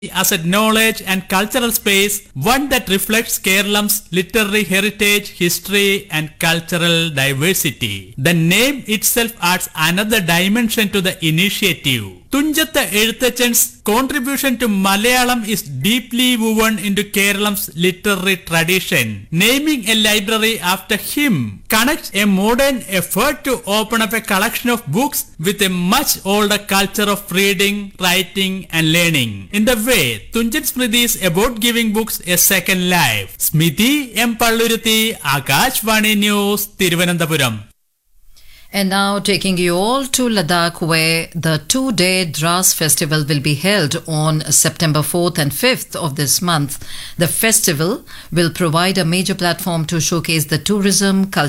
as a knowledge and cultural space, one that reflects Kerala's literary heritage, history and cultural diversity. The name itself adds another dimension to the initiative. Tunjatha Ezhuthachan's contribution to Malayalam is deeply woven into Kerala's literary tradition. Naming a library after him connects a modern effort to open up a collection of books with a much older culture of reading, writing and learning. In the way, Tunjan Smriti is about giving books a second life. Smriti M. Palluruthi, Akashvani News, Thiruvananthapuram. And now taking you all to Ladakh, where the 2-day Dras Festival will be held on September 4th and 5th of this month. The festival will provide a major platform to showcase the tourism, culture